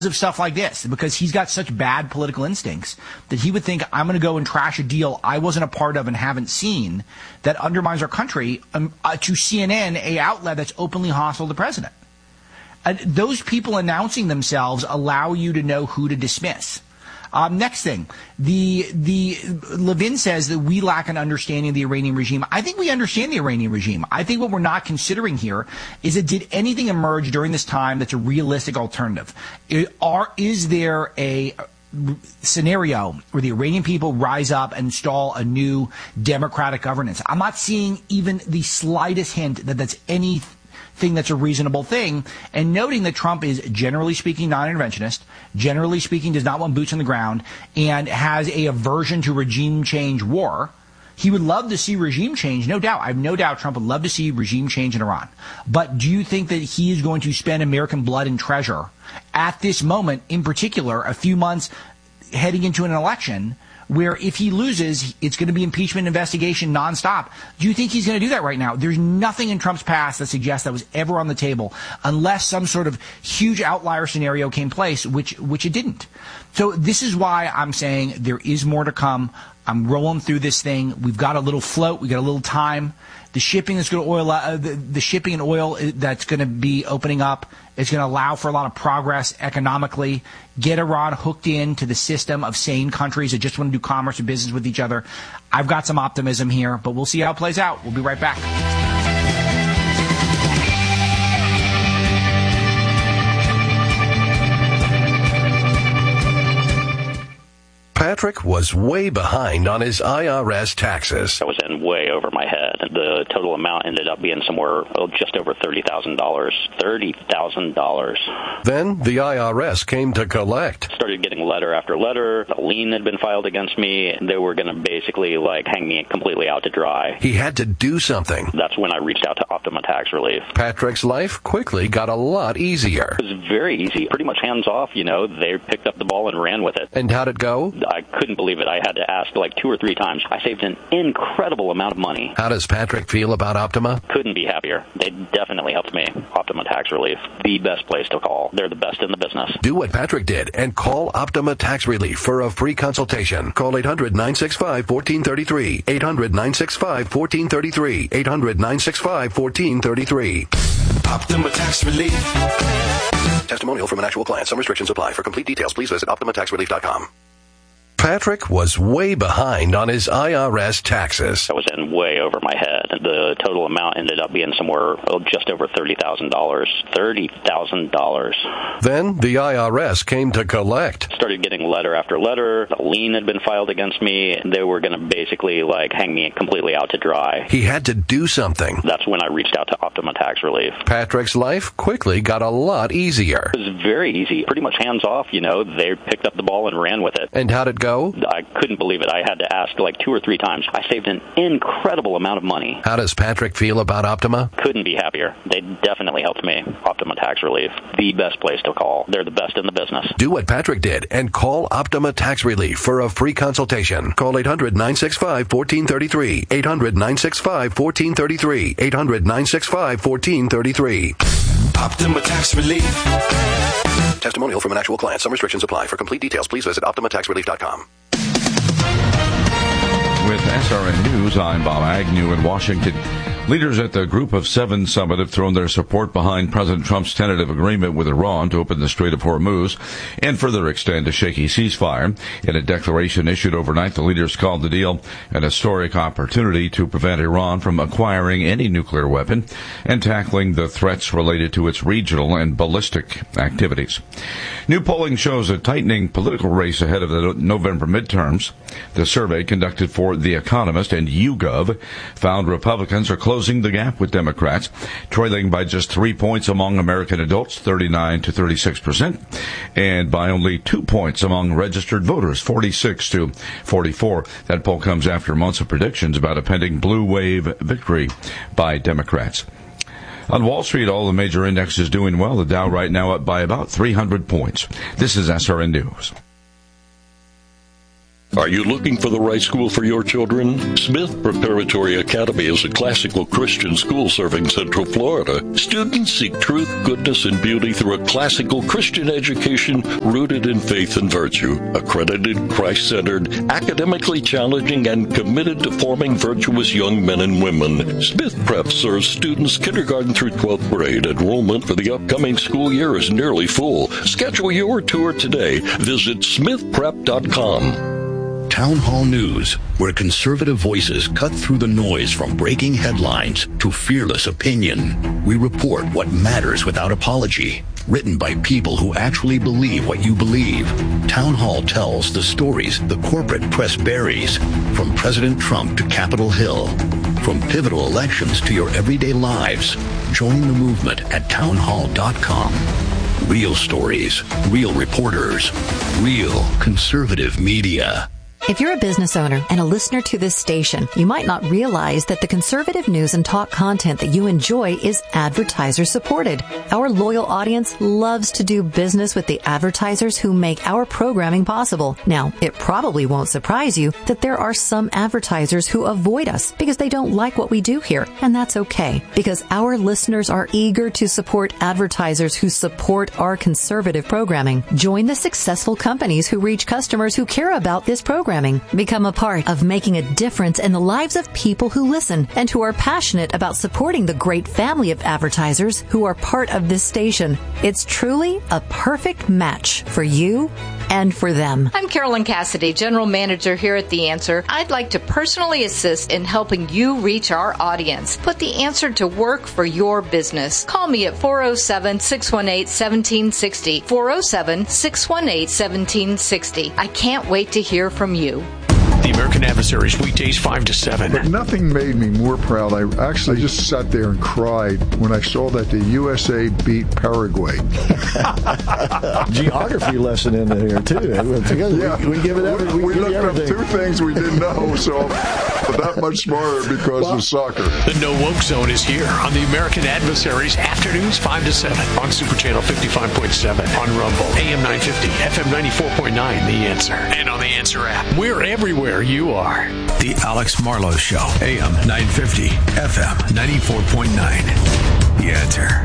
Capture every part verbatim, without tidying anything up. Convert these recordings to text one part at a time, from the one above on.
of stuff like this, because he's got such bad political instincts that he would think, I'm going to go and trash a deal I wasn't a part of and haven't seen that undermines our country, um, uh, to C N N, a outlet that's openly hostile to the president. Uh, those people announcing themselves allow you to know who to dismiss. Um, next thing, the the Levin says that we lack an understanding of the Iranian regime. I think we understand the Iranian regime. I think what we're not considering here is that did anything emerge during this time that's a realistic alternative? It, are, is there a scenario where the Iranian people rise up and install a new democratic governance? I'm not seeing even the slightest hint that that's any thing that's a reasonable thing, and noting that Trump is, generally speaking, non-interventionist, generally speaking, does not want boots on the ground, and has a aversion to regime change war. He would love to see regime change, no doubt. I have no doubt Trump would love to see regime change in Iran. But do you think that he is going to spend American blood and treasure at this moment, in particular, a few months heading into an election, where if he loses, it's going to be impeachment investigation nonstop? Do you think he's going to do that right now? There's nothing in Trump's past that suggests that was ever on the table, unless some sort of huge outlier scenario came place, which which it didn't. So this is why I'm saying there is more to come. I'm rolling through this thing. We've got a little float. We've got a little time. The shipping is going to oil, uh, the, the shipping and oil that's going to be opening up is going to allow for a lot of progress economically, get Iran hooked into the system of sane countries that just want to do commerce and business with each other. I've got some optimism here, but we'll see how it plays out. We'll be right back. Patrick was way behind on his I R S taxes. I was in way over my head. The total amount ended up being somewhere oh, just over thirty thousand dollars. thirty thousand dollars. Then the I R S came to collect. Started getting letter after letter. A lien had been filed against me. They were going to basically like hang me completely out to dry. He had to do something. That's when I reached out to Optima Tax Relief. Patrick's life quickly got a lot easier. It was very easy. Pretty much hands off, you know. They picked up the ball and ran with it. And how'd it go? I couldn't believe it. I had to ask like two or three times. I saved an incredible amount of money. How does Patrick feel about Optima? Couldn't be happier. They definitely helped me. Optima Tax Relief, the best place to call. They're the best in the business. Do what Patrick did and call Optima Tax Relief for a free consultation. Call eight hundred, nine six five, one four three three. eight hundred, nine six five, one four three three. eight hundred, nine six five, one four three three. Optima Tax Relief. Testimonial from an actual client. Some restrictions apply. For complete details, please visit optima tax relief dot com. Patrick was way behind on his I R S taxes. I was in way over my head. The total amount ended up being somewhere oh, just over thirty thousand dollars. thirty thousand dollars. Then the I R S came to collect. Started getting letter after letter. A lien had been filed against me. They were going to basically like hang me completely out to dry. He had to do something. That's when I reached out to Optima Tax Relief. Patrick's life quickly got a lot easier. It was very easy. Pretty much hands off, you know. They picked up the ball and ran with it. And how'd it go? I couldn't believe it. I had to ask like two or three times. I saved an incredible amount of money. How does Patrick feel about Optima? Couldn't be happier. They definitely helped me. Optima Tax Relief, the best place to call. They're the best in the business. Do what Patrick did and call Optima Tax Relief for a free consultation. Call eight hundred, nine six five, one four three three. eight hundred, nine six five, one four three three. eight hundred, nine six five, one four three three. Optima Tax Relief. Testimonial from an actual client. Some restrictions apply. For complete details, please visit optima tax relief dot com. With S R N News, I'm Bob Agnew in Washington. Leaders at the Group of Seven summit have thrown their support behind President Trump's tentative agreement with Iran to open the Strait of Hormuz and further extend a shaky ceasefire. In a declaration issued overnight, the leaders called the deal an historic opportunity to prevent Iran from acquiring any nuclear weapon and tackling the threats related to its regional and ballistic activities. New polling shows a tightening political race ahead of the November midterms. The survey conducted for The Economist and YouGov found Republicans are closing the gap with Democrats, trailing by just three points among American adults, thirty-nine to thirty-six percent, and by only two points among registered voters, forty-six to forty-four. That poll comes after months of predictions about a pending blue wave victory by Democrats. On Wall Street, all the major indexes doing well. The Dow right now up by about three hundred points. This is S R N News. Are you looking for the right school for your children? Smith Preparatory Academy is a classical Christian school serving Central Florida. Students seek truth, goodness, and beauty through a classical Christian education rooted in faith and virtue. Accredited, Christ-centered, academically challenging, and committed to forming virtuous young men and women. Smith Prep serves students kindergarten through twelfth grade. Enrollment for the upcoming school year is nearly full. Schedule your tour today. Visit smith prep dot com. Town Hall News, where conservative voices cut through the noise from breaking headlines to fearless opinion. We report what matters without apology. Written by people who actually believe what you believe. Town Hall tells the stories the corporate press buries, from President Trump to Capitol Hill. From pivotal elections to your everyday lives. Join the movement at town hall dot com. Real stories, real reporters, real conservative media. If you're a business owner and a listener to this station, you might not realize that the conservative news and talk content that you enjoy is advertiser supported. Our loyal audience loves to do business with the advertisers who make our programming possible. Now, it probably won't surprise you that there are some advertisers who avoid us because they don't like what we do here. And that's okay, because our listeners are eager to support advertisers who support our conservative programming. Join the successful companies who reach customers who care about this program. Become a part of making a difference in the lives of people who listen and who are passionate about supporting the great family of advertisers who are part of this station. It's truly a perfect match for you and for them. I'm Carolyn Cassidy, General Manager here at The Answer. I'd like to personally assist in helping you reach our audience. Put The Answer to work for your business. Call me at four oh seven, six one eight, one seven six oh, four oh seven, six one eight, one seven six oh. I can't wait to hear from you. The American Adversaries, weekdays five to seven. But nothing made me more proud. I actually just sat there and cried when I saw that the U S A beat Paraguay. Geography lesson in there, too. Yeah. We, we give it every, we, we give looked everything. up two things we didn't know, so that much smarter because well, of soccer. The No Woke Zone is here on the American Adversaries, afternoons five to seven on Super Channel fifty-five point seven, on Rumble, A M nine fifty, F M ninety-four point nine, The Answer, and on The Answer app. We're everywhere you are. The Alex Marlowe Show, A M nine fifty, F M ninety-four point nine, The Answer.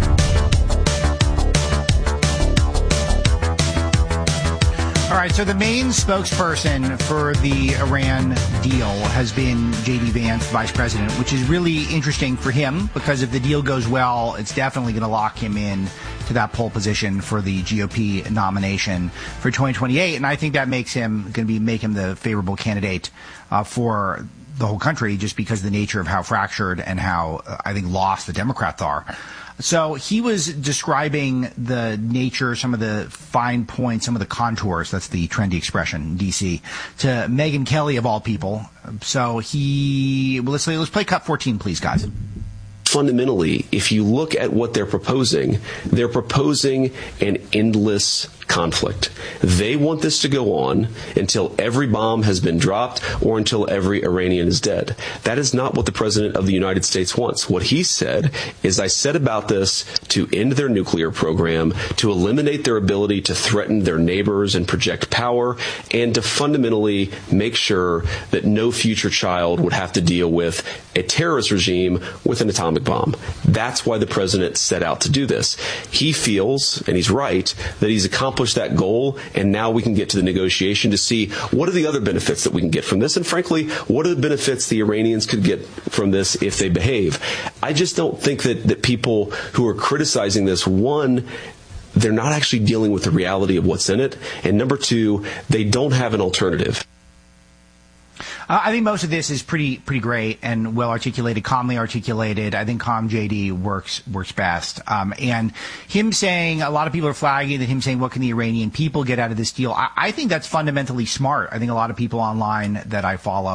All right, so the main spokesperson for the Iran deal has been J D. Vance, vice president, which is really interesting for him because if the deal goes well, it's definitely going to lock him in to that pole position for the G O P nomination for twenty twenty-eight. And I think that makes him going to be make him the favorable candidate uh, for the whole country just because of the nature of how fractured and how, uh, I think, lost the Democrats are. So he was describing the nature, some of the fine points, some of the contours, that's the trendy expression in D C, to Megyn Kelly, of all people. So he, well, let's, let's play cut fourteen, please, guys. Fundamentally, if you look at what they're proposing, they're proposing an endless conflict. They want this to go on until every bomb has been dropped or until every Iranian is dead. That is not what the President of the United States wants. What he said is, I said about this to end their nuclear program, to eliminate their ability to threaten their neighbors and project power, and to fundamentally make sure that no future child would have to deal with a terrorist regime with an atomic bomb. That's why the President set out to do this. He feels, and he's right, that he's accomplished that goal, and now we can get to the negotiation to see what are the other benefits that we can get from this, and frankly, what are the benefits the Iranians could get from this if they behave. I just don't think that, that people who are criticizing this, one, they're not actually dealing with the reality of what's in it, and number two, they don't have an alternative. Uh, I think most of this is pretty pretty great and well articulated, calmly articulated. I think calm J D works works best. Um, and him saying, a lot of people are flagging that him saying, what can the Iranian people get out of this deal? I, I think that's fundamentally smart. I think a lot of people online that I follow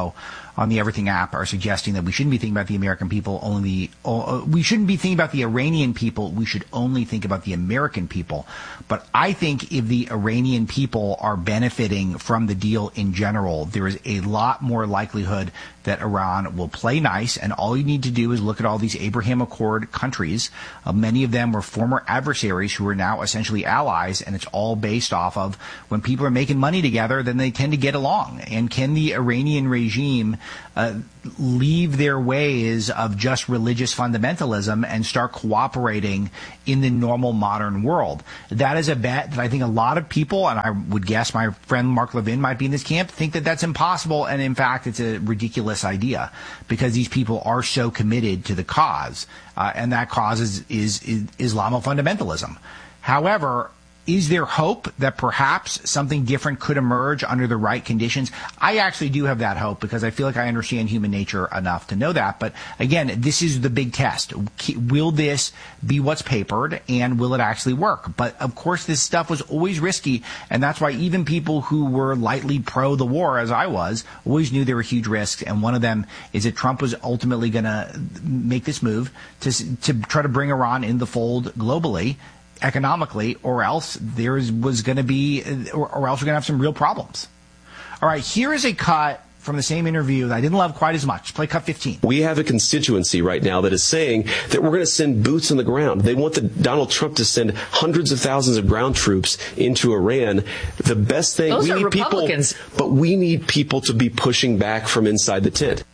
on the Everything app are suggesting that we shouldn't be thinking about the American people, only the, uh, we shouldn't be thinking about the Iranian people. We should only think about the American people. But I think if the Iranian people are benefiting from the deal in general, there is a lot more likelihood that Iran will play nice, and all you need to do is look at all these Abraham Accord countries. Uh, many of them were former adversaries who are now essentially allies, and it's all based off of when people are making money together, then they tend to get along. And can the Iranian regime uh, leave their ways of just religious fundamentalism and start cooperating in the normal modern world? That is a bet that I think a lot of people, and I would guess my friend Mark Levin might be in this camp, think that that's impossible, and in fact it's a ridiculous idea because these people are so committed to the cause, uh, and that cause is, is, is Islamo-fundamentalism. However, is there hope that perhaps something different could emerge under the right conditions? I actually do have that hope because I feel like I understand human nature enough to know that. But again, this is the big test. Will this be what's papered, and will it actually work? But of course, this stuff was always risky, and that's why even people who were lightly pro the war, as I was, always knew there were huge risks. And one of them is that Trump was ultimately going to make this move to to try to bring Iran in the fold globally, economically, or else there was going to be, or, or else we're going to have some real problems. All right, here is a cut from the same interview that I didn't love quite as much. Play cut fifteen. We have a constituency right now that is saying that we're going to send boots on the ground. They want the, Donald Trump to send hundreds of thousands of ground troops into Iran. The best thing, Those we are need Republicans. people, but we need people to be pushing back from inside the tent.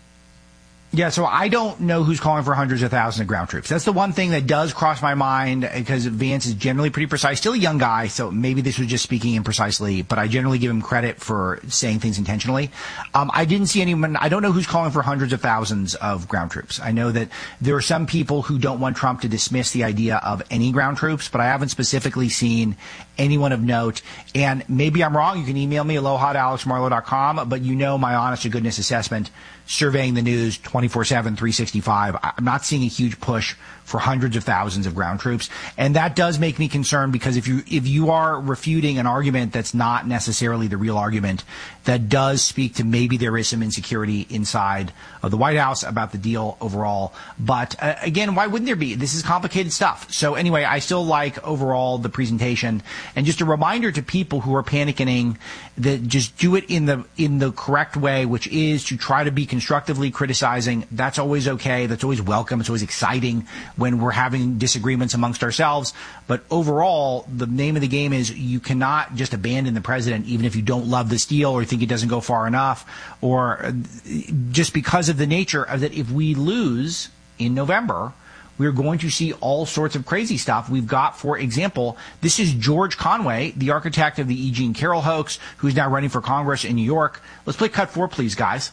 Yeah, so I don't know who's calling for hundreds of thousands of ground troops. That's the one thing that does cross my mind because Vance is generally pretty precise. Still a young guy, so maybe this was just speaking imprecisely, but I generally give him credit for saying things intentionally. Um, I didn't see anyone, I don't know who's calling for hundreds of thousands of ground troops. I know that there are some people who don't want Trump to dismiss the idea of any ground troops, but I haven't specifically seen anyone of note. And maybe I'm wrong. You can email me, aloha at alex marlow dot com, but you know my honest to goodness assessment, surveying the news twenty-four seven, three sixty-five. I'm not seeing a huge push for hundreds of thousands of ground troops. And that does make me concerned because if you if you are refuting an argument that's not necessarily the real argument, that does speak to maybe there is some insecurity inside of the White House about the deal overall. But uh, again, why wouldn't there be? This is complicated stuff. So anyway, I still like overall the presentation. And just a reminder to people who are panicking that just do it in the in the correct way, which is to try to be constructively criticizing. That's always okay. That's always welcome. It's always exciting when we're having disagreements amongst ourselves. But overall, the name of the game is you cannot just abandon the president even if you don't love this deal or think it doesn't go far enough, or just because of the nature of that if we lose in November, we're going to see all sorts of crazy stuff. We've got, for example, this is George Conway, the architect of the E. Jean Carroll hoax, who's now running for Congress in New York. Let's play cut four, please, guys.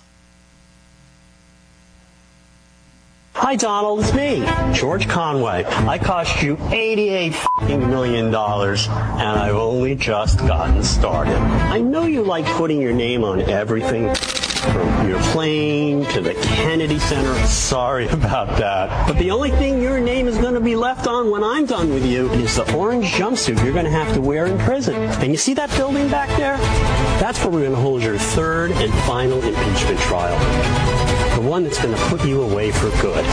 Hi, Donald. It's me, George Conway. I cost you eighty-eight million dollars, and I've only just gotten started. I know you like putting your name on everything, from your plane to the Kennedy Center. Sorry about that. But the only thing your name is going to be left on when I'm done with you is the orange jumpsuit you're going to have to wear in prison. And you see that building back there? That's where we're going to hold your third and final impeachment trial. The one that's going to put you away for good.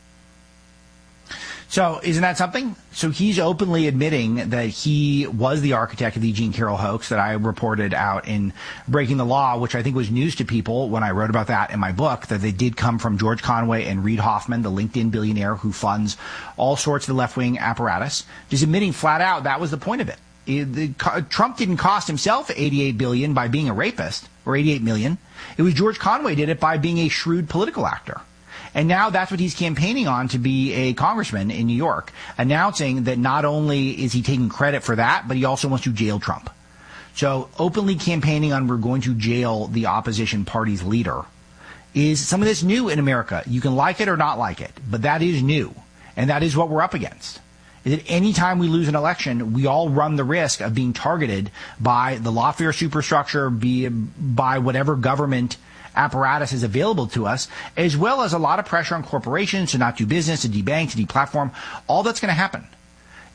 So isn't that something? So he's openly admitting that he was the architect of the E. Jean Carroll hoax that I reported out in Breaking the Law, which I think was news to people when I wrote about that in my book, that they did come from George Conway and Reid Hoffman, the LinkedIn billionaire who funds all sorts of the left-wing apparatus, just admitting flat out that was the point of it. It the, Trump didn't cost himself eighty-eight billion dollars by being a rapist, or eighty-eight million dollars. It was George Conway did it by being a shrewd political actor. And now that's what he's campaigning on to be a congressman in New York, announcing that not only is he taking credit for that, but he also wants to jail Trump. So openly campaigning on we're going to jail the opposition party's leader is some of this new in America. You can like it or not like it, but that is new. And that is what we're up against. Is that any time we lose an election, we all run the risk of being targeted by the lawfare superstructure, be, by whatever government apparatus is available to us, as well as a lot of pressure on corporations to not do business, to debank, to deplatform. All that's going to happen.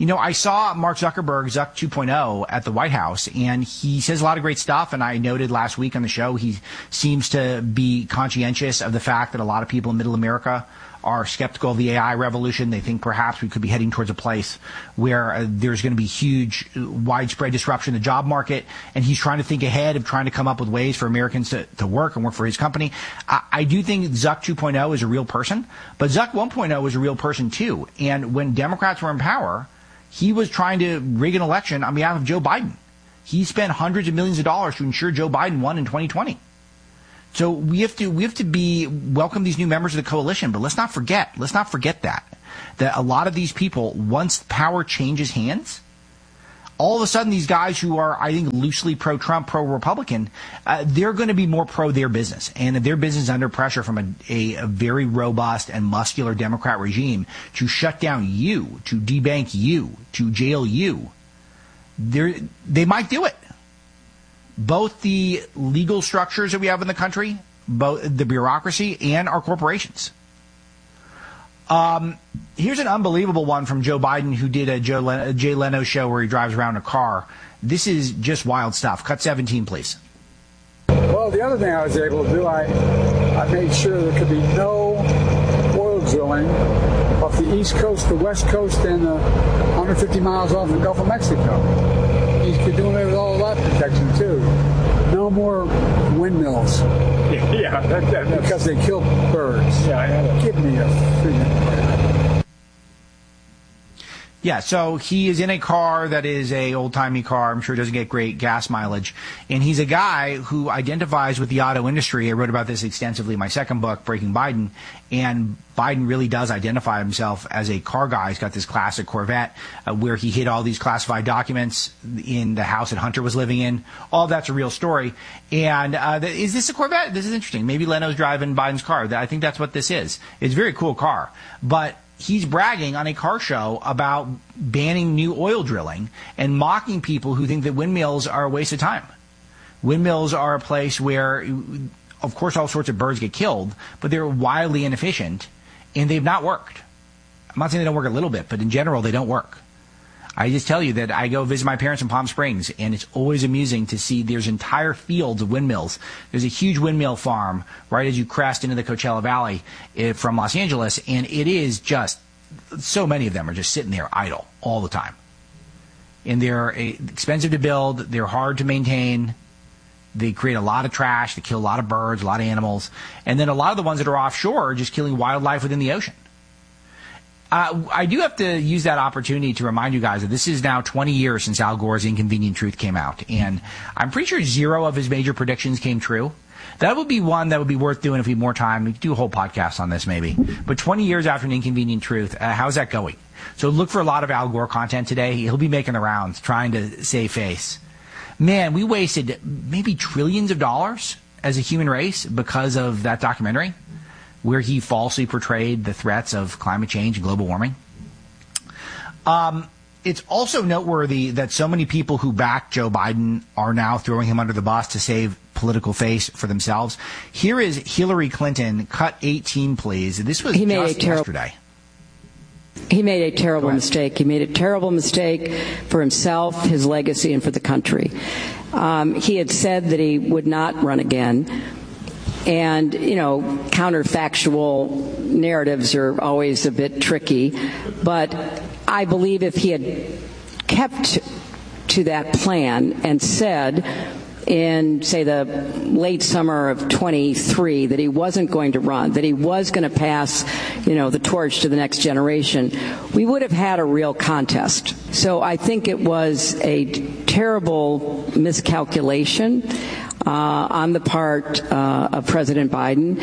You know, I saw Mark Zuckerberg, Zuck two point oh, at the White House, and he says a lot of great stuff. And I noted last week on the show, he seems to be conscientious of the fact that a lot of people in middle America are skeptical of the A I revolution. They think perhaps we could be heading towards a place where uh, there's going to be huge, uh, widespread disruption in the job market. And he's trying to think ahead of trying to come up with ways for Americans to, to work and work for his company. I, I do think Zuck two point oh is a real person, but Zuck one point oh is a real person too. And when Democrats were in power, he was trying to rig an election on behalf of Joe Biden. He spent hundreds of millions of dollars to ensure Joe Biden won in twenty twenty. So we have to we have to be welcome these new members of the coalition, but let's not forget let's not forget that that a lot of these people, once power changes hands, all of a sudden these guys who are, I think, loosely pro-Trump, pro-Republican, uh, they're going to be more pro their business, and their business is under pressure from a, a, a very robust and muscular Democrat regime to shut down you, to debank you, to jail you. They're, they might do it. Both the legal structures that we have in the country, both the bureaucracy and our corporations. Um, here's an unbelievable one from Joe Biden, who did a Joe Len- a Jay Leno show where he drives around in a car. This is just wild stuff. Cut seventeen, please. Well, the other thing I was able to do, I, I made sure there could be no oil drilling off the East Coast, the West Coast, and uh, one hundred fifty miles off the Gulf of Mexico. You could do away with all of that protection, too. No more windmills. Yeah, that, that, because they kill birds. Yeah, give me a freaking... Yeah, so he is in a car that is a old-timey car. I'm sure it doesn't get great gas mileage. And he's a guy who identifies with the auto industry. I wrote about this extensively in my second book, Breaking Biden. And Biden really does identify himself as a car guy. He's got this classic Corvette uh, where he hid all these classified documents in the house that Hunter was living in. All that's a real story. And uh, the, is this a Corvette? This is interesting. Maybe Leno's driving Biden's car. I think that's what this is. It's a very cool car. But he's bragging on a car show about banning new oil drilling and mocking people who think that windmills are a waste of time. Windmills are a place where, of course, all sorts of birds get killed, but they're wildly inefficient, and they've not worked. I'm not saying they don't work a little bit, but in general, they don't work. I just tell you that I go visit my parents in Palm Springs, and it's always amusing to see there's entire fields of windmills. There's a huge windmill farm right as you crest into the Coachella Valley from Los Angeles, and it is just, so many of them are just sitting there idle all the time. And they're expensive to build, they're hard to maintain, they create a lot of trash, they kill a lot of birds, a lot of animals, and then a lot of the ones that are offshore are just killing wildlife within the ocean. Uh, I do have to use that opportunity to remind you guys that this is now twenty years since Al Gore's Inconvenient Truth came out, and I'm pretty sure zero of his major predictions came true. That would be one that would be worth doing if we had more time. We could do a whole podcast on this maybe. But twenty years after An Inconvenient Truth, uh, how's that going? So look for a lot of Al Gore content today. He'll be making the rounds, trying to save face. Man, we wasted maybe trillions of dollars as a human race because of that documentary, where he falsely portrayed the threats of climate change and global warming. Um, it's also noteworthy that so many people who backed Joe Biden are now throwing him under the bus to save political face for themselves. Here is Hillary Clinton, cut eighteen, please. This was he made just a ter- yesterday. He made a terrible mistake. He made a terrible mistake for himself, his legacy, and for the country. Um, he had said that he would not run again. And, you know, counterfactual narratives are always a bit tricky. But I believe if he had kept to that plan and said in, say, the late summer of twenty-three that he wasn't going to run, that he was going to pass, you know, the torch to the next generation, we would have had a real contest. So I think it was a terrible miscalculation Uh, on the part uh, of President Biden.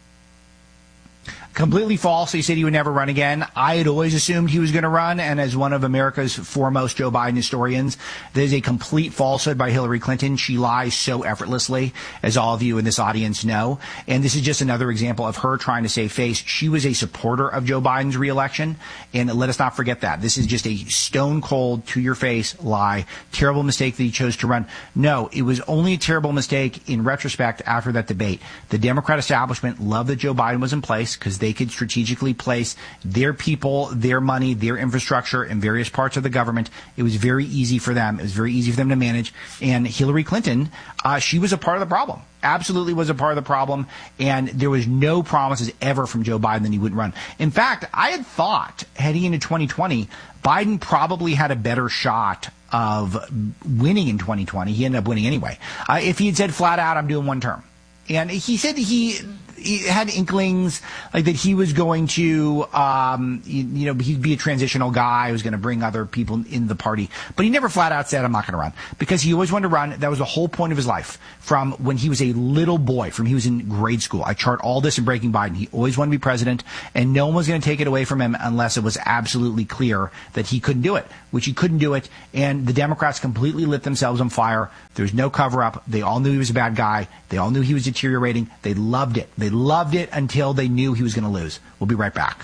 Completely false. He said he would never run again. I had always assumed he was going to run, and as one of America's foremost Joe Biden historians, that is a complete falsehood by Hillary Clinton. She lies so effortlessly, as all of you in this audience know. And this is just another example of her trying to save face. She was a supporter of Joe Biden's reelection, and let us not forget that. This is just a stone-cold, to-your-face lie. Terrible mistake that he chose to run. No, it was only a terrible mistake in retrospect after that debate. The Democrat establishment loved that Joe Biden was in place because they they could strategically place their people, their money, their infrastructure in various parts of the government. It was very easy for them. It was very easy for them to manage. And Hillary Clinton, uh, she was a part of the problem. Absolutely was a part of the problem. And there was no promises ever from Joe Biden that he wouldn't run. In fact, I had thought heading into twenty twenty, Biden probably had a better shot of winning in twenty twenty. He ended up winning anyway. Uh, if he had said flat out, I'm doing one term. And he said he, he had inklings like that he was going to, um, you, you know, he'd be a transitional guy who was going to bring other people in the party. But he never flat out said, I'm not going to run. Because he always wanted to run. That was the whole point of his life. From when he was a little boy, from he was in grade school. I chart all this in Breaking Biden. He always wanted to be president, and no one was going to take it away from him unless it was absolutely clear that he couldn't do it, which he couldn't do it. And the Democrats completely lit themselves on fire. There's no cover-up. They all knew he was a bad guy. They all knew he was deteriorating. They loved it. They loved it until they knew he was going to lose. We'll be right back.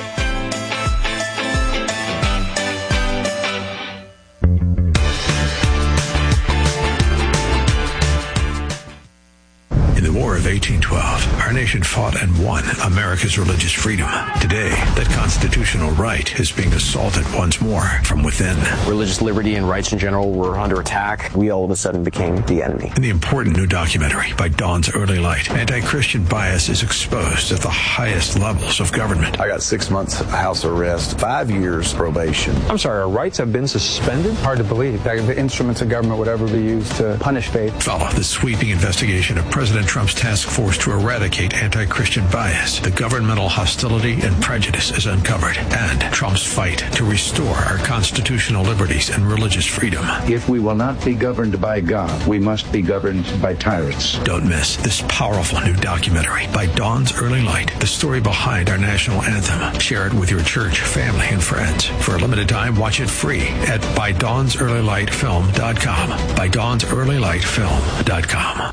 In the War of eighteen twelve, our nation fought and won America's religious freedom. Today, that constitutional right is being assaulted once more from within. Religious liberty and rights in general were under attack. We all of a sudden became the enemy. In the important new documentary by Dawn's Early Light, anti-Christian bias is exposed at the highest levels of government. I got six months house arrest, five years probation. I'm sorry, our rights have been suspended? Hard to believe that the instruments of government would ever be used to punish faith. Follow the sweeping investigation of President Trump's task force to eradicate anti-Christian bias. The governmental hostility and prejudice is uncovered, and Trump's fight to restore our constitutional liberties and religious freedom. If we will not be governed by God, we must be governed by tyrants. Don't miss this powerful new documentary by Dawn's Early Light, the story behind our national anthem. Share it with your church, family, and friends. For a limited time, watch it free at by dawns early light film dot com. by dawns early light film dot com.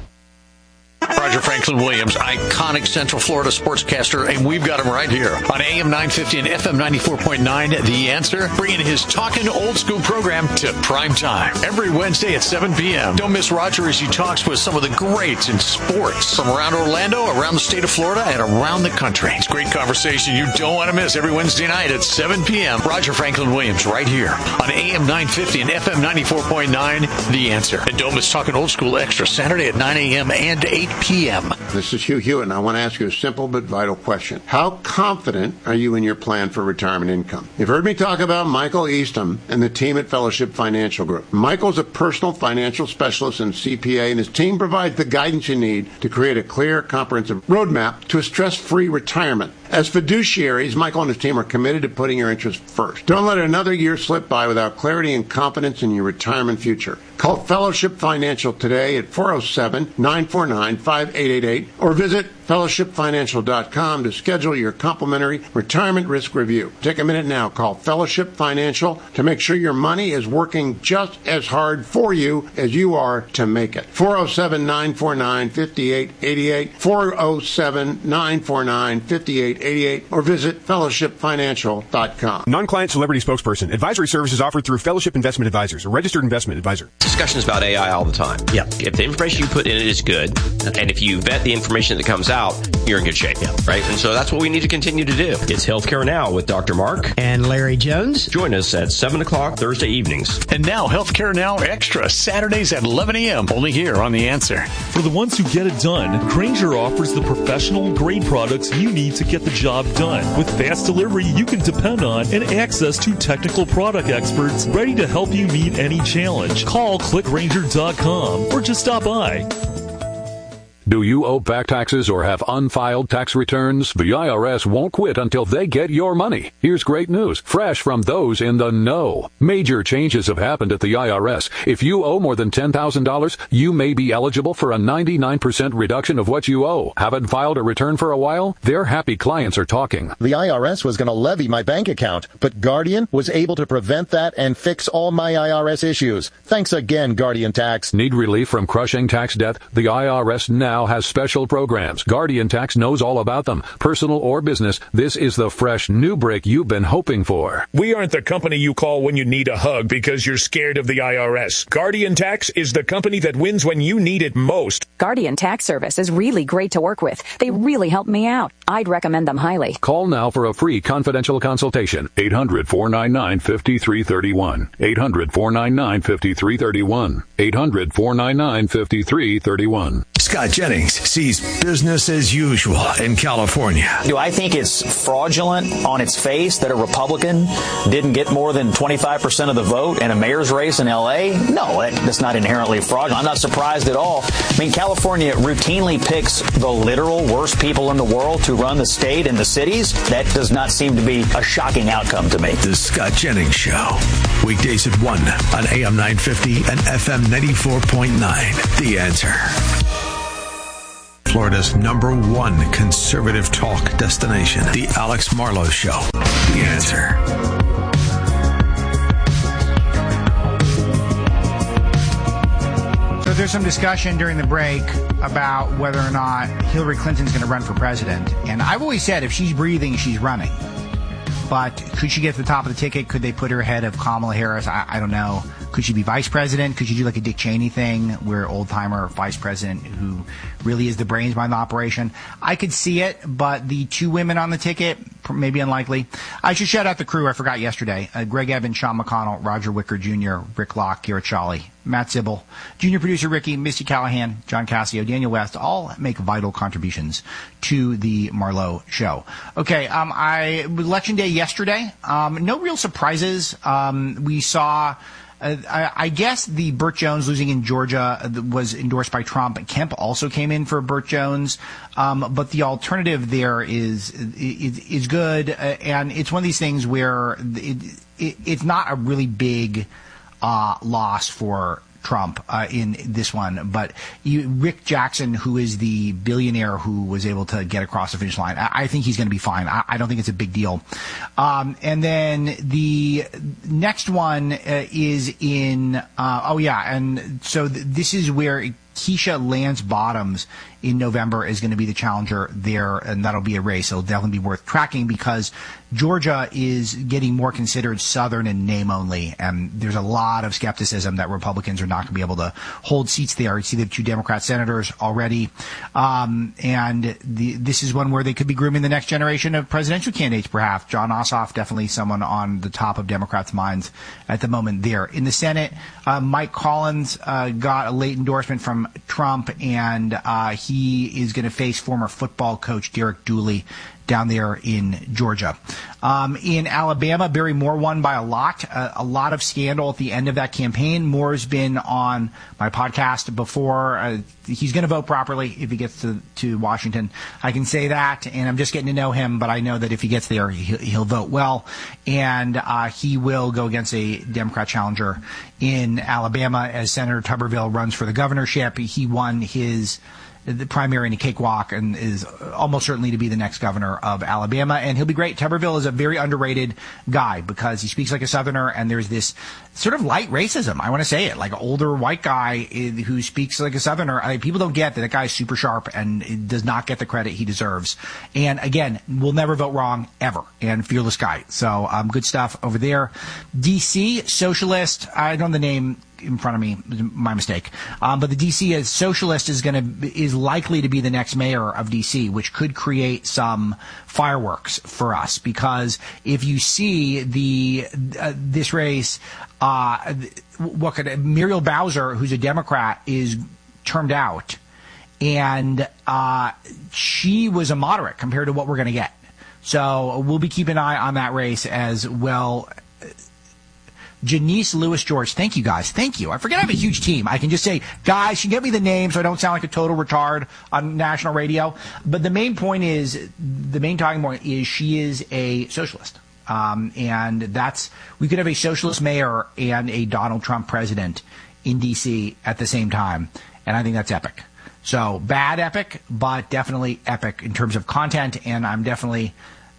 Roger Franklin Williams, iconic Central Florida sportscaster, and we've got him right here on A M nine fifty and F M ninety-four point nine, The Answer, bringing his Talkin' Old School program to prime time every Wednesday at seven p.m. Don't miss Roger as he talks with some of the greats in sports from around Orlando, around the state of Florida, and around the country. It's great conversation you don't want to miss every Wednesday night at seven p.m. Roger Franklin Williams right here on A M nine fifty and F M ninety-four point nine, The Answer. And don't miss Talkin' Old School Extra Saturday at nine a.m. and eight p.m. This is Hugh Hewitt, and I want to ask you a simple but vital question. How confident are you in your plan for retirement income? You've heard me talk about Michael Eastham and the team at Fellowship Financial Group. Michael's a personal financial specialist and C P A, and his team provides the guidance you need to create a clear, comprehensive roadmap to a stress-free retirement. As fiduciaries, Michael and his team are committed to putting your interests first. Don't let another year slip by without clarity and confidence in your retirement future. Call Fellowship Financial today at four oh seven, nine four nine, five eight eight eight or visit fellowship financial dot com to schedule your complimentary retirement risk review. Take a minute now. Call Fellowship Financial to make sure your money is working just as hard for you as you are to make it. four oh seven, nine four nine, five eight eight eight, four oh seven, nine four nine, five eight eight eight or visit fellowship financial dot com. Non-client celebrity spokesperson. Advisory services offered through Fellowship Investment Advisors, a registered investment advisor. Discussions about A I all the time. Yeah. If the information you put in it is good, and if you vet the information that comes out, you're in good shape. Yeah. Right? And so that's what we need to continue to do. It's Healthcare Now with Doctor Mark and Larry Jones. Join us at seven o'clock Thursday evenings. And now Healthcare Now Extra, Saturdays at eleven a.m. only here on The Answer. For the ones who get it done, Grainger offers the professional grade products you need to get the job done. With fast delivery you can depend on and access to technical product experts ready to help you meet any challenge. Call click grainger dot com or just stop by. Do you owe back taxes or have unfiled tax returns? The I R S won't quit until they get your money. Here's great news, fresh from those in the know. Major changes have happened at the I R S. If you owe more than ten thousand dollars, you may be eligible for a ninety-nine percent reduction of what you owe. Haven't filed a return for a while? Their happy clients are talking. The I R S was going to levy my bank account, but Guardian was able to prevent that and fix all my I R S issues. Thanks again, Guardian Tax. Need relief from crushing tax debt? The I R S now now has special programs. Guardian Tax knows all about them. Personal or business, this is the fresh new break you've been hoping for. We aren't the company you call when you need a hug because you're scared of the I R S. Guardian Tax is the company that wins when you need it most. Guardian Tax Service is really great to work with. They really helped me out. I'd recommend them highly. Call now for a free confidential consultation. eight hundred, four nine nine, five three three one. eight hundred, four nine nine, five three three one. eight hundred, four nine nine, five three three one. Scott Jennings sees business as usual in California. Do I think it's fraudulent on its face that a Republican didn't get more than twenty-five percent of the vote in a mayor's race in L A? No, that's not inherently fraudulent. I'm not surprised at all. I mean, California routinely picks the literal worst people in the world to run the state and the cities. That does not seem to be a shocking outcome to me. The Scott Jennings Show. Weekdays at one on A M nine fifty and F M ninety-four point nine. The Answer. Florida's number one conservative talk destination. The Alex Marlowe Show. The Answer. So there's some discussion during the break about whether or not Hillary Clinton's going to run for president. And I've always said if she's breathing, she's running. But could she get to the top of the ticket? Could they put her ahead of Kamala Harris? I, I don't know. Could she be vice president? Could she do like a Dick Cheney thing where old-timer vice president who really is the brains behind the operation? I could see it, but the two women on the ticket, maybe unlikely. I should shout out the crew. I forgot yesterday. Uh, Greg Evans, Sean McConnell, Roger Wicker Junior, Rick Locke, Garrett Shawley, Matt Sybil, junior producer Ricky, Misty Callahan, John Cassio, Daniel West, all make vital contributions to the Marlowe Show. Okay, um, I election day yesterday. Um, no real surprises. Um, we saw... Uh, I, I guess the Burt Jones losing in Georgia was endorsed by Trump. Kemp also came in for Burt Jones, um, but the alternative there is is, is good, uh, and it's one of these things where it, it, it's not a really big uh, loss for Trump uh, in this one, but you, Rick Jackson, who is the billionaire who was able to get across the finish line, I, I think he's going to be fine. I, I don't think it's a big deal. Um, and then the next one uh, is in, uh, oh yeah, and so th- this is where Keisha Lance Bottoms in November is going to be the challenger there, and that'll be a race. It'll definitely be worth tracking because Georgia is getting more considered Southern in name only, and there's a lot of skepticism that Republicans are not going to be able to hold seats there. You see they have two Democrat senators already, um, and the, this is one where they could be grooming the next generation of presidential candidates, perhaps. John Ossoff, definitely someone on the top of Democrats' minds at the moment there. In the Senate, uh, Mike Collins uh, got a late endorsement from Trump, and uh, he is going to face former football coach Derek Dooley down there in Georgia. Um, in Alabama, Barry Moore won by a lot, uh, a lot of scandal at the end of that campaign. Moore's been on my podcast before. Uh, he's going to vote properly if he gets to, to Washington. I can say that, and I'm just getting to know him, but I know that if he gets there, he, he'll vote well, and uh, he will go against a Democrat challenger in Alabama as Senator Tuberville runs for the governorship. He won his the primary in a cakewalk and is almost certainly to be the next governor of Alabama. And he'll be great. Tuberville is a very underrated guy because he speaks like a Southerner, and there's this sort of light racism. I want to say it, like an older white guy who speaks like a Southerner. I mean, people don't get that that guy is super sharp and does not get the credit he deserves. And again, will never vote wrong ever. And fearless guy. So um, good stuff over there. D C socialist. I don't know the name in front of me, my mistake. Um, but the D C as socialist is going to is likely to be the next mayor of D C, which could create some fireworks for us because if you see the uh, this race, uh, what could Muriel Bowser, who's a Democrat, is termed out, and uh, she was a moderate compared to what we're going to get. So we'll be keeping an eye on that race as well. Janice Lewis George, thank you guys. Thank you. I forget I have a huge team. I can just say, guys, you get me the name so I don't sound like a total retard on national radio. But the main point is, the main talking point is she is a socialist. Um, and that's, we could have a socialist mayor and a Donald Trump president in D C at the same time. And I think that's epic. So bad epic, but definitely epic in terms of content. And I'm definitely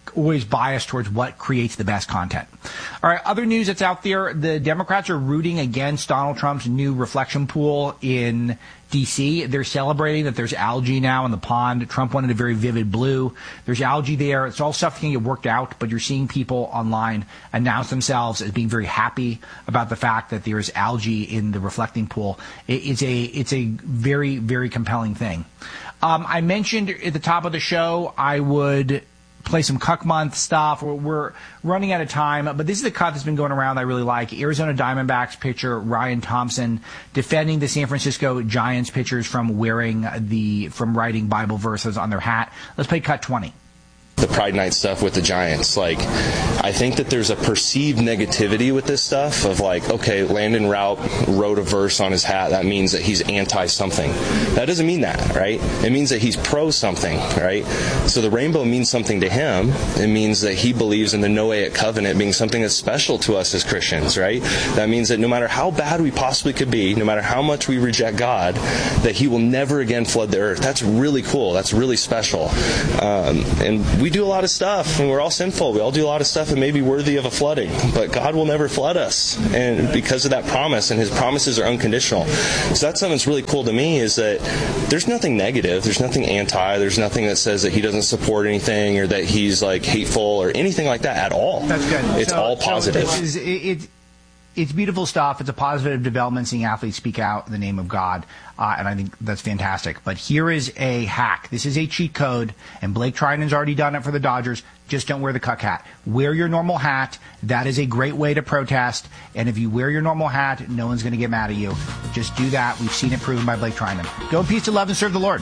always biased towards what creates the best content. All right, other news that's out there, the Democrats are rooting against Donald Trump's new reflection pool in D C. They're celebrating that there's algae now in the pond. Trump wanted a very vivid blue. There's algae there. It's all stuff that can get worked out, but you're seeing people online announce themselves as being very happy about the fact that there's algae in the reflecting pool. It's a, it's a very, very compelling thing. Um, I mentioned at the top of the show I would play some Cuck Month stuff. We're, we're running out of time, but this is the cut that's been going around that I really like. Arizona Diamondbacks pitcher Ryan Thompson defending the San Francisco Giants pitchers from wearing the from writing Bible verses on their hat. Let's play cut twenty. The Pride Night stuff with the Giants. Like, I think that there's a perceived negativity with this stuff of like, okay, Landon Routt wrote a verse on his hat. That means that he's anti-something. That doesn't mean that, right? It means that he's pro-something, right? So the rainbow means something to him. It means that he believes in the Noahic covenant being something that's special to us as Christians, right? That means that no matter how bad we possibly could be, no matter how much we reject God, that he will never again flood the earth. That's really cool. That's really special. Um, and we We do a lot of stuff, and we're all sinful. We all do a lot of stuff that may be worthy of a flooding, but God will never flood us, and because of that promise, and his promises are unconditional. So that's something that's really cool to me, is that there's nothing negative, there's nothing anti, there's nothing that says that he doesn't support anything or that he's like hateful or anything like that at all. That's good. It's so, all positive. So this is, it, it, it's beautiful stuff. It's a positive development, seeing athletes speak out in the name of God, uh, and I think that's fantastic. But here is a hack. This is a cheat code, and Blake Trinin's already done it for the Dodgers. Just don't wear the Cuck hat. Wear your normal hat. That is a great way to protest. And if you wear your normal hat, no one's going to get mad at you. Just do that. We've seen it proven by Blake Trinin. Go in peace to love and serve the Lord.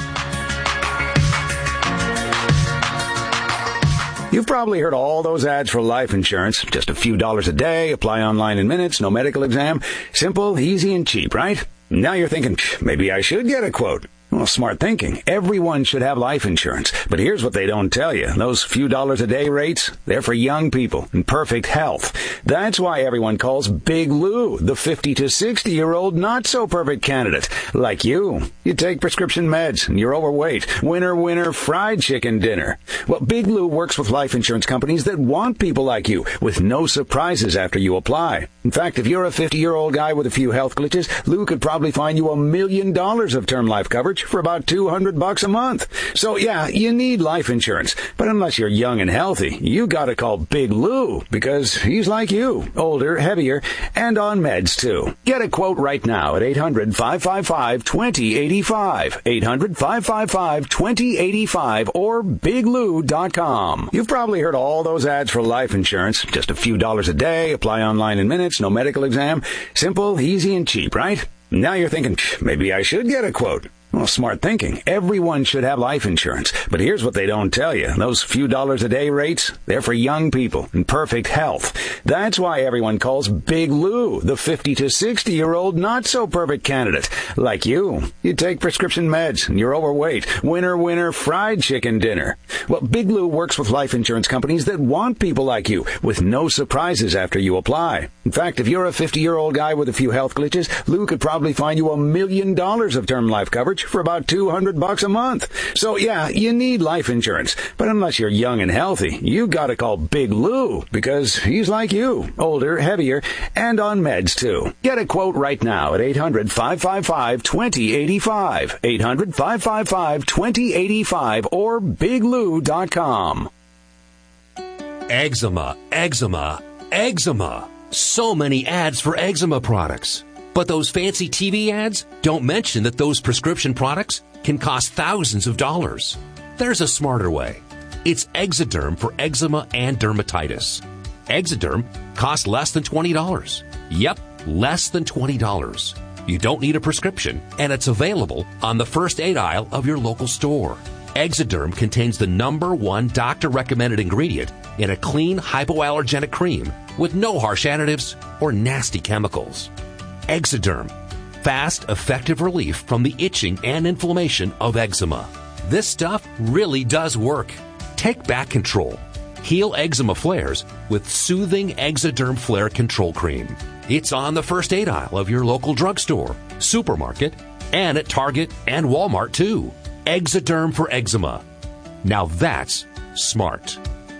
You've probably heard all those ads for life insurance. Just a few dollars a day, apply online in minutes, no medical exam. Simple, easy, and cheap, right? Now you're thinking, maybe I should get a quote. Well, smart thinking. Everyone should have life insurance. But here's what they don't tell you. Those few dollars a day rates, they're for young people in perfect health. That's why everyone calls Big Lou the fifty to sixty-year-old not-so-perfect candidate. Like you. You take prescription meds and you're overweight. Winner, winner, fried chicken dinner. Well, Big Lou works with life insurance companies that want people like you with no surprises after you apply. In fact, if you're a fifty-year-old guy with a few health glitches, Lou could probably find you a million dollars of term life coverage for about two hundred bucks a month. So yeah, you need life insurance. But unless you're young and healthy, you gotta call Big Lou, because he's like you, older, heavier, and on meds too. Get a quote right now at eight hundred, five five five, two zero eight five, eight hundred, five five five, two zero eight five, or big lou dot com. You've probably heard all those ads for life insurance. Just a few dollars a day, apply online in minutes, no medical exam. Simple, easy, and cheap, right? Now you're thinking, maybe I should get a quote. Well, smart thinking. Everyone should have life insurance. But here's what they don't tell you. Those few dollars a day rates, they're for young people in perfect health. That's why everyone calls Big Lou the fifty to sixty-year-old not-so-perfect candidate. Like you. You take prescription meds and you're overweight. Winner, winner, fried chicken dinner. Well, Big Lou works with life insurance companies that want people like you with no surprises after you apply. In fact, if you're a fifty-year-old guy with a few health glitches, Lou could probably find you a million dollars of term life coverage for about two hundred bucks a month. So yeah, you need life insurance. But unless you're young and healthy, you gotta call Big Lou, because he's like you, older, heavier, and on meds too. Get a quote right now at eight hundred, five five five, two zero eight five, eight hundred, five five five, two zero eight five, or big lou dot com. Eczema, eczema, eczema. So many ads for eczema products. But those fancy T V ads don't mention that those prescription products can cost thousands of dollars. There's a smarter way. It's Exoderm for eczema and dermatitis. Exoderm costs less than twenty dollars. Yep, less than twenty dollars. You don't need a prescription, and it's available on the first aid aisle of your local store. Exoderm contains the number one doctor-recommended ingredient in a clean, hypoallergenic cream with no harsh additives or nasty chemicals. Exoderm. Fast, effective relief from the itching and inflammation of eczema. This stuff really does work. Take back control. Heal eczema flares with soothing Exoderm Flare Control Cream. It's on the first aid aisle of your local drugstore, supermarket, and at Target and Walmart too. Exoderm for eczema. Now that's smart.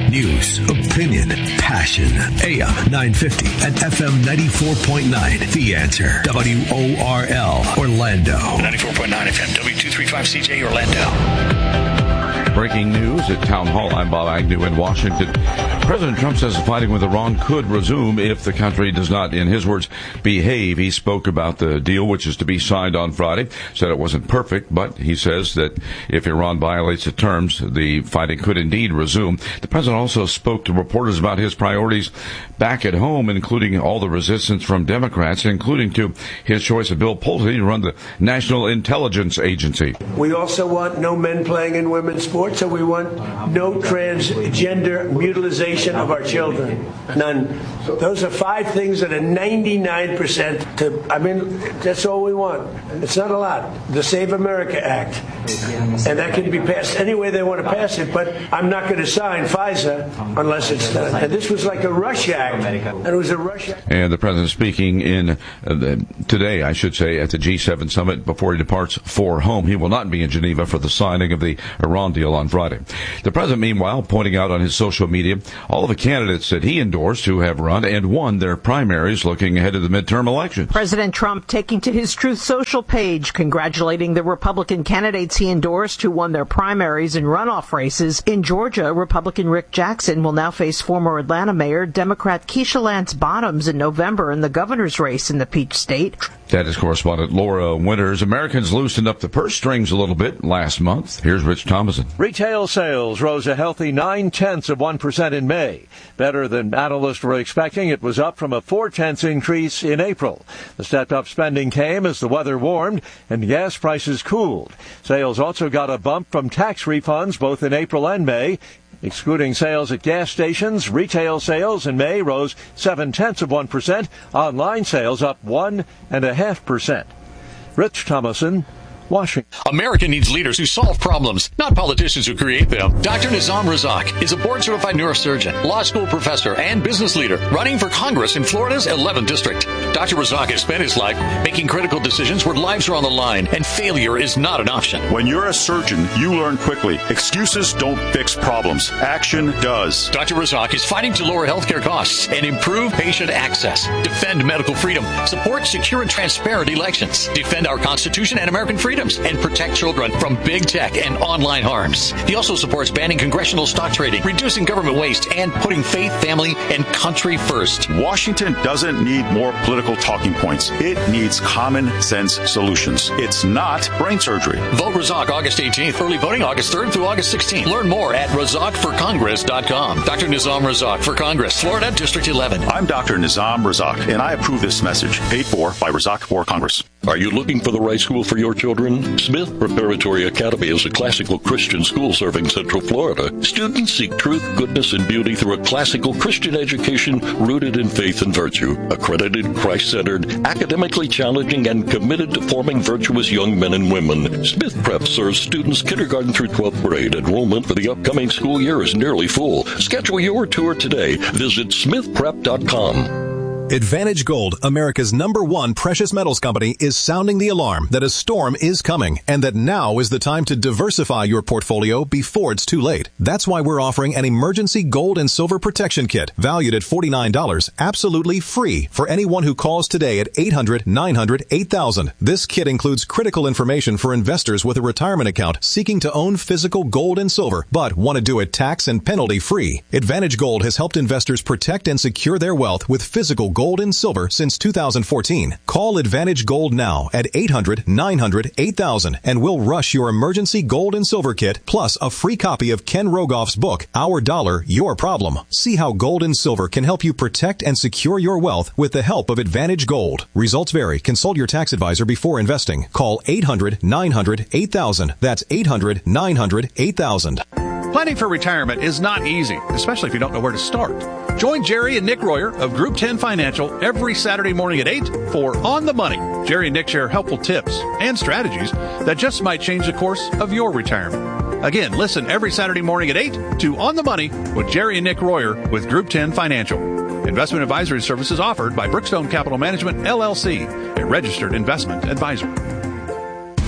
News, opinion, passion. A M nine fifty and F M ninety-four point nine. The Answer. W O R L, Orlando. ninety-four point nine F M, W two thirty-five C J, Orlando. Breaking news at Town Hall. I'm Bob Agnew in Washington. President Trump says the fighting with Iran could resume if the country does not, in his words, behave. He spoke about the deal, which is to be signed on Friday. Said it wasn't perfect, but he says that if Iran violates the terms, the fighting could indeed resume. The president also spoke to reporters about his priorities back at home, including all the resistance from Democrats, including to his choice of Bill Pulte to run the National Intelligence Agency. We also want no men playing in women's sports, so we want no transgender mutilization of our children. None. Those are five things that are ninety-nine percent to, I mean, that's all we want. It's not a lot. The Save America Act. And that can be passed any way they want to pass it, but I'm not going to sign FISA unless it's done. And this was like a rush act. And it was a rush act. And the president speaking in uh, the, today, I should say, at the G seven summit before he departs for home. He will not be in Geneva for the signing of the Iran deal on Friday. The president, meanwhile, pointing out on his social media all of the candidates that he endorsed who have run and won their primaries looking ahead of the midterm elections. President Trump taking to his Truth Social page, congratulating the Republican candidates he endorsed who won their primaries and runoff races. In Georgia, Republican Rick Jackson will now face former Atlanta Mayor Democrat Keisha Lance Bottoms in November in the governor's race in the Peach State. That is correspondent Laura Winters. Americans loosened up the purse strings a little bit last month. Here's Rich Thomason. Retail sales rose a healthy nine-tenths of one percent in May. Better than analysts were expecting. It was up from a four-tenths increase in April. The stepped-up spending came as the weather warmed and gas prices cooled. Sales also got a bump from tax refunds both in April and May. Excluding sales at gas stations, retail sales in May rose seven-tenths of one percent. Online sales up one and a half percent. Rich Thomason, Washington. America needs leaders who solve problems, not politicians who create them. Doctor Nizam Razak is a board-certified neurosurgeon, law school professor, and business leader running for Congress in Florida's eleventh District. Doctor Razak has spent his life making critical decisions where lives are on the line, and failure is not an option. When you're a surgeon, you learn quickly. Excuses don't fix problems. Action does. Doctor Razak is fighting to lower healthcare costs and improve patient access, defend medical freedom, support secure and transparent elections, defend our Constitution and American freedom, and protect children from big tech and online harms. He also supports banning congressional stock trading, reducing government waste, and putting faith, family, and country first. Washington doesn't need more political talking points. It needs common sense solutions. It's not brain surgery. Vote Razak August eighteenth. Early voting August third through August sixteenth. Learn more at razak for congress dot com. Doctor Nizam Razak for Congress, Florida, District eleven. I'm Doctor Nizam Razak, and I approve this message. Paid for by Razak for Congress. Are you looking for the right school for your children? Smith Preparatory Academy is a classical Christian school serving Central Florida. Students seek truth, goodness, and beauty through a classical Christian education rooted in faith and virtue. Accredited, Christ-centered, academically challenging, and committed to forming virtuous young men and women. Smith Prep serves students kindergarten through twelfth grade. Enrollment for the upcoming school year is nearly full. Schedule your tour today. Visit smith prep dot com. Advantage Gold, America's number one precious metals company, is sounding the alarm that a storm is coming and that now is the time to diversify your portfolio before it's too late. That's why we're offering an emergency gold and silver protection kit valued at forty-nine dollars, absolutely free for anyone who calls today at eight hundred, nine hundred, eight thousand. This kit includes critical information for investors with a retirement account seeking to own physical gold and silver, but want to do it tax and penalty free. Advantage Gold has helped investors protect and secure their wealth with physical gold and silver since two thousand fourteen. Call Advantage Gold now at eight hundred, nine hundred, eight thousand and we'll rush your emergency gold and silver kit plus a free copy of Ken Rogoff's book, Our Dollar, Your Problem. See how gold and silver can help you protect and secure your wealth with the help of Advantage Gold. Results vary. Consult your tax advisor before investing. Call eight hundred, nine hundred, eight thousand. That's eight hundred, nine hundred, eight thousand. Planning for retirement is not easy, especially if you don't know where to start. Join Jerry and Nick Royer of Group ten Financial every Saturday morning at eight for On the Money. Jerry and Nick share helpful tips and strategies that just might change the course of your retirement. Again, listen every Saturday morning at eight to On the Money with Jerry and Nick Royer with Group ten Financial. Investment advisory services offered by Brookstone Capital Management, L L C, a registered investment advisor.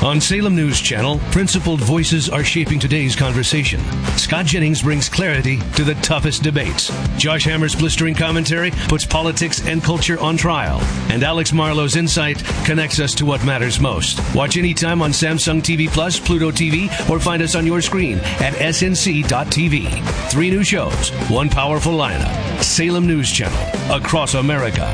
On Salem News Channel, principled voices are shaping today's conversation. Scott Jennings brings clarity to the toughest debates. Josh Hammer's blistering commentary puts politics and culture on trial. And Alex Marlowe's insight connects us to what matters most. Watch anytime on Samsung T V Plus, Pluto T V, or find us on your screen at S N C dot T V. Three new shows, one powerful lineup. Salem News Channel, across America.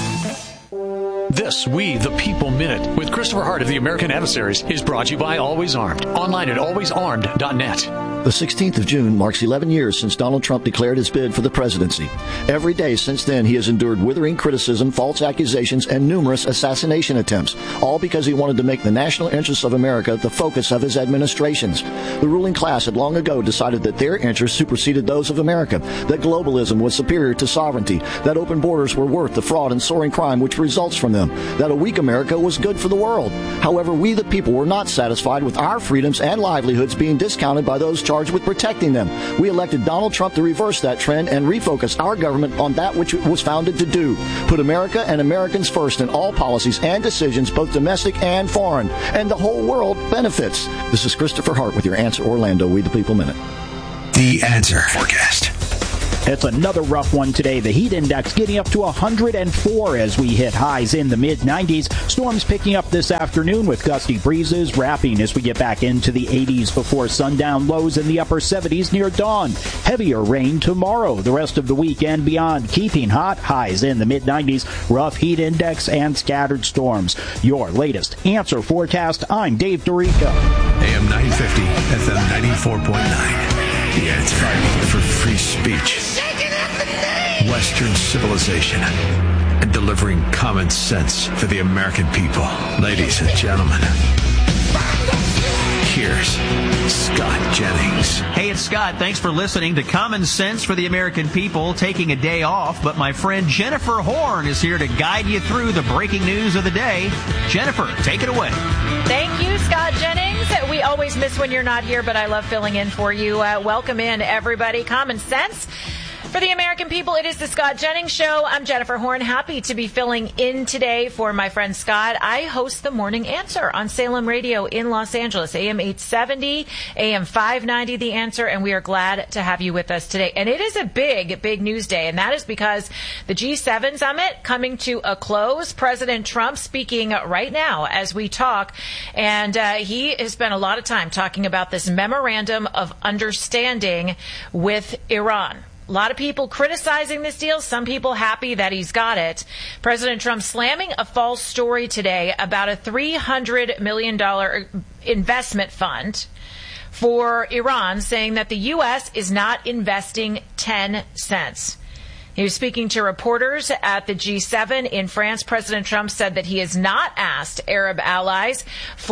This We the People Minute with Christopher Hart of the American Adversaries is brought to you by Always Armed. Online at always armed dot net. The sixteenth of June marks eleven years since Donald Trump declared his bid for the presidency. Every day since then, he has endured withering criticism, false accusations, and numerous assassination attempts, all because he wanted to make the national interests of America the focus of his administrations. The ruling class had long ago decided that their interests superseded those of America, that globalism was superior to sovereignty, that open borders were worth the fraud and soaring crime which results from them, that a weak America was good for the world. However, we the people were not satisfied with our freedoms and livelihoods being discounted by those charged with protecting them. We elected Donald Trump to reverse that trend and refocus our government on that which it was founded to do. Put America and Americans first in all policies and decisions, both domestic and foreign. And the whole world benefits. This is Christopher Hart with your Answer Orlando We the People Minute. The Answer Forecast. It's another rough one today. The heat index getting up to one hundred four as we hit highs in the mid nineties. Storms picking up this afternoon with gusty breezes, wrapping as we get back into the eighties before sundown, lows in the upper seventies near dawn. Heavier rain tomorrow, the rest of the week and beyond. Keeping hot, highs in the mid nineties, rough heat index and scattered storms. Your latest Answer Forecast. I'm Dave Dorico. A M nine fifty, F M ninety-four point nine. The Answer for free speech, Western civilization, and delivering common sense for the American people. Ladies and gentlemen, here's Scott Jennings. Hey, it's Scott. Thanks for listening to Common Sense for the American People, taking a day off. But my friend Jennifer Horn is here to guide you through the breaking news of the day. Jennifer, take it away. Thank you, Scott Jennings. We always miss when you're not here, but I love filling in for you. Uh, welcome in, everybody. Common Sense for the American people. It is the Scott Jennings Show. I'm Jennifer Horn, happy to be filling in today for my friend Scott. I host the Morning Answer on Salem Radio in Los Angeles, A M eight seventy, A M five ninety, The Answer, and we are glad to have you with us today. And it is a big, big news day, and that is because the G seven summit coming to a close. President Trump speaking right now as we talk, and uh, he has spent a lot of time talking about this memorandum of understanding with Iran. A lot of people criticizing this deal, some people happy that he's got it. President Trump slamming a false story today about a three hundred million dollars investment fund for Iran, saying that the U S is not investing ten cents. He was speaking to reporters at the G seven in France. President Trump said that he has not asked Arab allies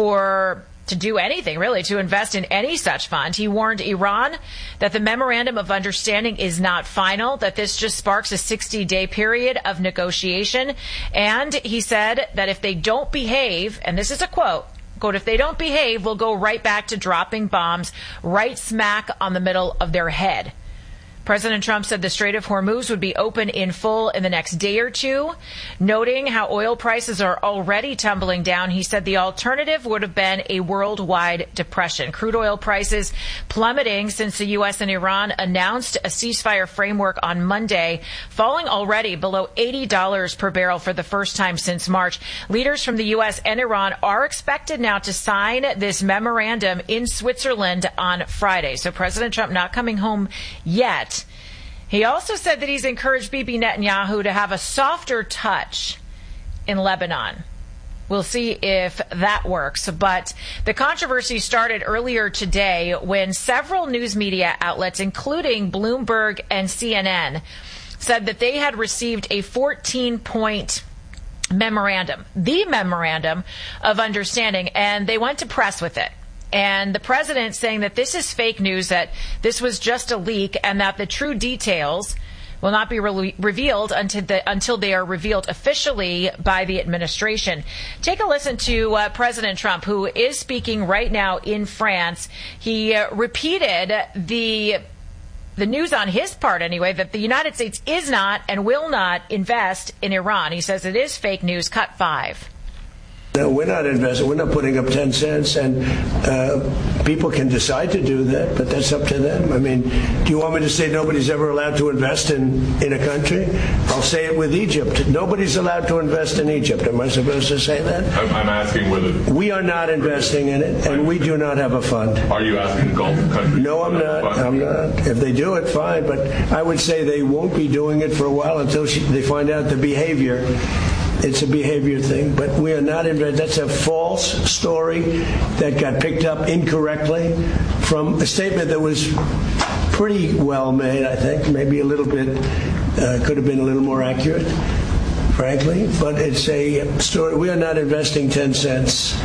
for to do anything, really, to invest in any such fund. He warned Iran that the memorandum of understanding is not final, that this just sparks a sixty-day period of negotiation. And he said that if they don't behave, and this is a quote, quote, if they don't behave, we'll go right back to dropping bombs right smack on the middle of their head. President Trump said the Strait of Hormuz would be open in full in the next day or two. Noting how oil prices are already tumbling down, he said the alternative would have been a worldwide depression. Crude oil prices plummeting since the U S and Iran announced a ceasefire framework on Monday, falling already below eighty dollars per barrel for the first time since March. Leaders from the U S and Iran are expected now to sign this memorandum in Switzerland on Friday. So President Trump not coming home yet. He also said that he's encouraged Bibi Netanyahu to have a softer touch in Lebanon. We'll see if that works. But the controversy started earlier today when several news media outlets, including Bloomberg and C N N, said that they had received a fourteen-point memorandum, the memorandum of understanding, and they went to press with it. And the president saying that this is fake news, that this was just a leak, and that the true details will not be re- revealed until, the, until they are revealed officially by the administration. Take a listen to uh, President Trump, who is speaking right now in France. He uh, repeated the the news on his part, anyway, that the United States is not and will not invest in Iran. He says it is fake news. Cut five. No, we're not investing. We're not putting up ten cents, and uh, people can decide to do that, but that's up to them. I mean, do you want me to say nobody's ever allowed to invest in, in a country? I'll say it with Egypt. Nobody's allowed to invest in Egypt. Am I supposed to say that? I'm, I'm asking whether... We are not investing in it, and we do not have a fund. Are you asking Gulf countries? No, I'm not. I'm not. If they do it, fine, but I would say they won't be doing it for a while until she, they find out the behavior. It's a behavior thing, but we are not in. That's a false story that got picked up incorrectly from a statement that was pretty well made, I think, maybe a little bit, uh, could have been a little more accurate, frankly, but it's a story. We are not investing ten cents.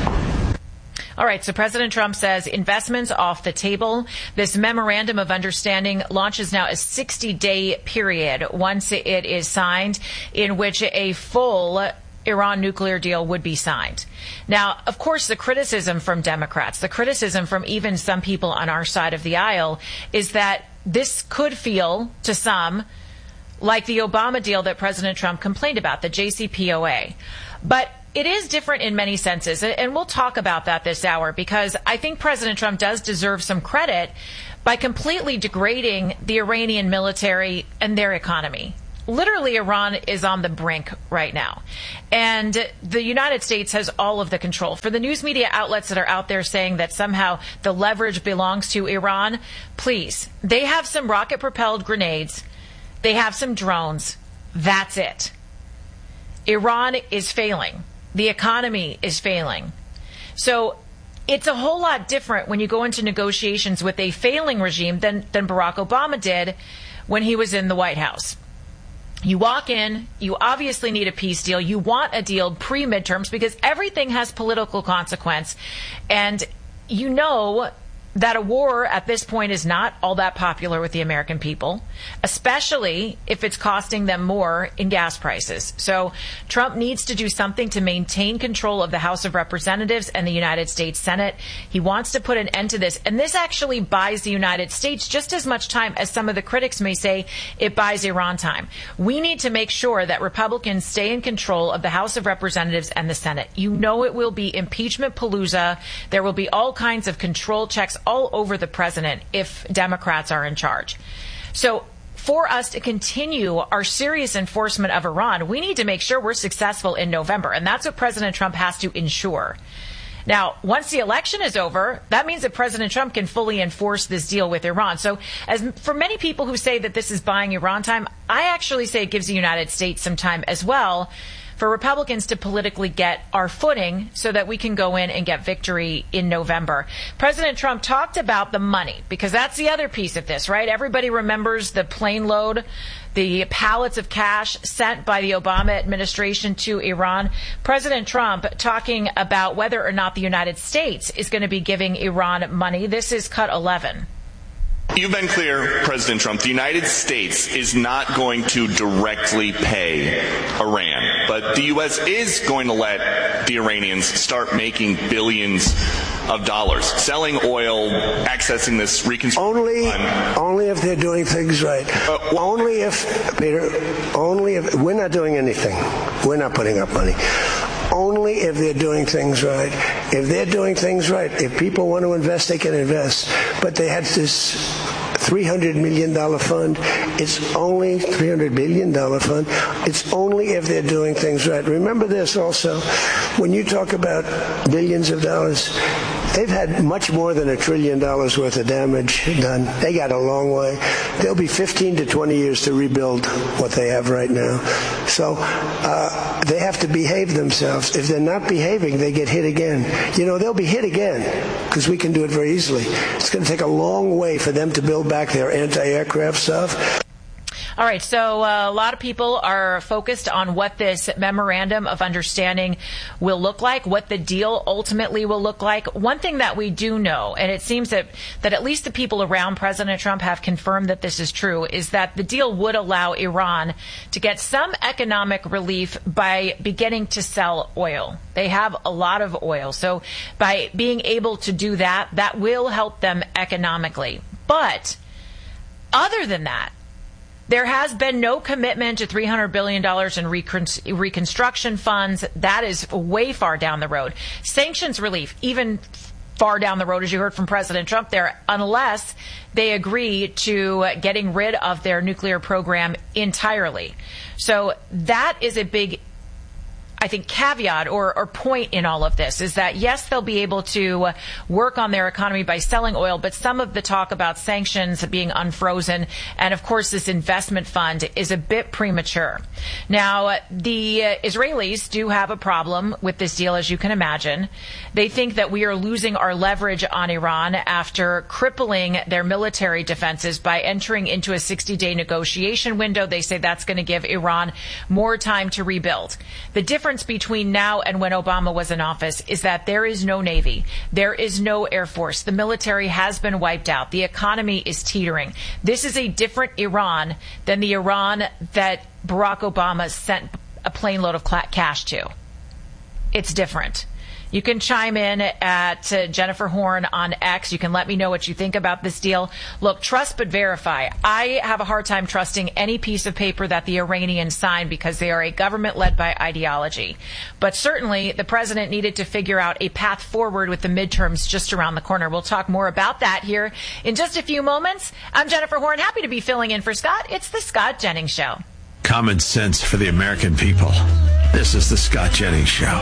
All right, so President Trump says investments off the table. This memorandum of understanding launches now a sixty-day period once it is signed, in which a full Iran nuclear deal would be signed. Now, of course, the criticism from Democrats, the criticism from even some people on our side of the aisle, is that this could feel to some like the Obama deal that President Trump complained about, the J C P O A. But it is different in many senses, and we'll talk about that this hour, because I think President Trump does deserve some credit by completely degrading the Iranian military and their economy. Literally, Iran is on the brink right now. And the United States has all of the control. For the news media outlets that are out there saying that somehow the leverage belongs to Iran, please, they have some rocket-propelled grenades. They have some drones. That's it. Iran is failing. The economy is failing. So it's a whole lot different when you go into negotiations with a failing regime than, than Barack Obama did when he was in the White House. You walk in, you obviously need a peace deal. You want a deal pre-midterms because everything has political consequence. And you know that a war at this point is not all that popular with the American people, especially if it's costing them more in gas prices. So Trump needs to do something to maintain control of the House of Representatives and the United States Senate. He wants to put an end to this. And this actually buys the United States just as much time as some of the critics may say it buys Iran time. We need to make sure that Republicans stay in control of the House of Representatives and the Senate. You know it will be impeachment palooza. There will be all kinds of control checks all over the president if Democrats are in charge. So for us to continue our serious enforcement of Iran, we need to make sure we're successful in November. And that's what President Trump has to ensure. Now, once the election is over, that means that President Trump can fully enforce this deal with Iran. So as for many people who say that this is buying Iran time, I actually say it gives the United States some time as well for Republicans to politically get our footing so that we can go in and get victory in November. President Trump talked about the money, because that's the other piece of this, right? Everybody remembers the plane load, the pallets of cash sent by the Obama administration to Iran. President Trump talking about whether or not the United States is going to be giving Iran money. This is cut eleven. You've been clear, President Trump, the United States is not going to directly pay Iran, but the U S is going to let the Iranians start making billions of dollars, selling oil, accessing this reconstruction. Only, only if they're doing things right. Uh, only if, Peter, only if, we're not doing anything. We're not putting up money. Only if they're doing things right. If they're doing things right, if people want to invest, they can invest. But they had this three hundred million dollars fund. It's only three hundred billion dollars fund. It's only if they're doing things right. Remember this also, when you talk about billions of dollars, they've had much more than a trillion dollars worth of damage done. They got a long way. There'll be fifteen to twenty years to rebuild what they have right now. So uh, they have to behave themselves. If they're not behaving, they get hit again. You know, they'll be hit again because we can do it very easily. It's going to take a long way for them to build back their anti-aircraft stuff. All right, so uh, a lot of people are focused on what this memorandum of understanding will look like, what the deal ultimately will look like. One thing that we do know, and it seems that, that at least the people around President Trump have confirmed that this is true, is that the deal would allow Iran to get some economic relief by beginning to sell oil. They have a lot of oil. So by being able to do that, that will help them economically. But other than that, There has been no commitment to three hundred billion dollars in recon- reconstruction funds. That is way far down the road. Sanctions relief, even far down the road, as you heard from President Trump there, unless they agree to getting rid of their nuclear program entirely. So that is a big, I think, caveat or, or point in all of this, is that, yes, they'll be able to work on their economy by selling oil, but some of the talk about sanctions being unfrozen and, of course, this investment fund is a bit premature. Now, the uh, Israelis do have a problem with this deal, as you can imagine. They think that we are losing our leverage on Iran after crippling their military defenses by entering into a sixty-day negotiation window. They say that's going to give Iran more time to rebuild. The difference between now and when Obama was in office is that there is no Navy. There is no Air Force. The military has been wiped out. The economy is teetering. This is a different Iran than the Iran that Barack Obama sent a plane load of cash to. It's different. You can chime in at uh, Jennifer Horn on X. You can let me know what you think about this deal. Look, trust but verify. I have a hard time trusting any piece of paper that the Iranians sign because they are a government led by ideology. But certainly the president needed to figure out a path forward with the midterms just around the corner. We'll talk more about that here in just a few moments. I'm Jennifer Horn, happy to be filling in for Scott. It's the Scott Jennings Show. Common sense for the American people. This is the Scott Jennings Show.